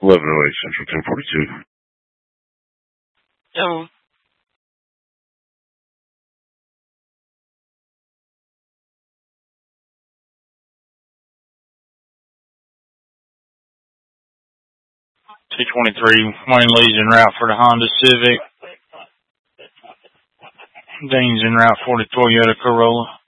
1108 Central 1042. Yo. T23 Wayne Lee's en route for the Honda Civic. Dean's en route for the Toyota Corolla.